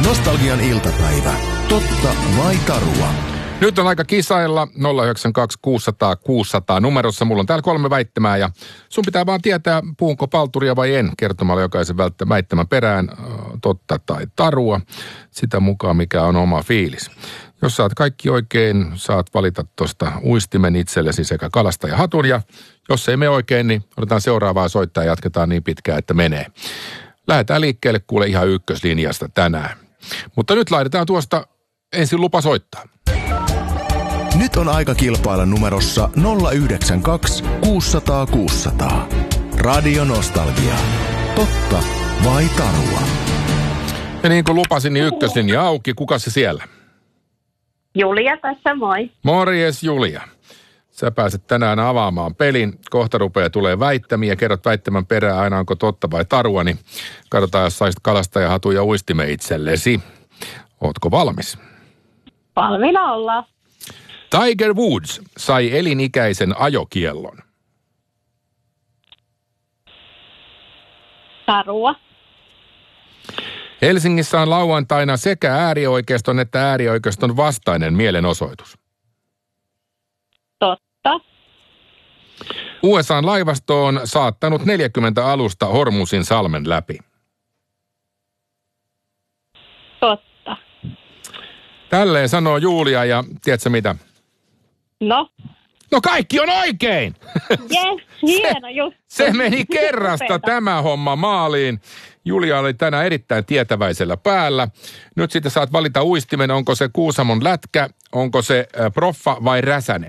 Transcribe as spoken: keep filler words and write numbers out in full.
Nostalgian iltapäivä. Totta vai tarua? Nyt on aika kisailla nolla yhdeksän kaksi kuusi nolla nolla kuusi nolla nolla numerossa. Mulla on täällä kolme väittämää ja sun pitää vaan tietää, puhunko palturia vai en, kertomalla jokaisen väittämän perään totta tai tarua. Sitä mukaan, mikä on oma fiilis. Jos saat kaikki oikein, saat valita tuosta uistimen itsellesi sekä kalasta ja hatun. Ja jos ei mene oikein, niin otetaan seuraavaa soittaa ja jatketaan niin pitkään, että menee. Lähdetään liikkeelle kuule ihan ykköslinjasta tänään. Mutta nyt laitetaan tuosta ensin lupa soittaa. Nyt on aika kilpailla numerossa nolla yhdeksän kaksi kuusi nolla nolla kuusi nolla nolla. Radio Nostalgia. Totta vai tarua? Ja niin kuin lupasin, niin ykköslinja auki. Kuka se siellä? Julia tässä, moi. Morjes Julia. Sä pääset tänään avaamaan pelin. Kohta rupeaa tulee väittämiä. Kerrot väittämän perään aina onko totta vai tarua, niin katsotaan, jos saisit kalasta ja hatun ja uistime itsellesi. Ootko valmis? Valmiina ollaan. Tiger Woods sai elinikäisen ajokiellon. Tarua. Helsingissä on lauantaina sekä äärioikeiston että äärioikeiston vastainen mielenosoitus. Totta. U S A:n laivasto on saattanut neljäkymmentä alusta Hormuzin salmen läpi. Totta. Tälleen sanoo Julia ja tiedätkö mitä? No. No kaikki on oikein! Jes, hieno juttu. Se meni kerrasta tämä homma maaliin. Julia oli tänään erittäin tietäväisellä päällä. Nyt sitten saat valita uistimen, onko se Kuusamon lätkä, onko se proffa vai Räsänen?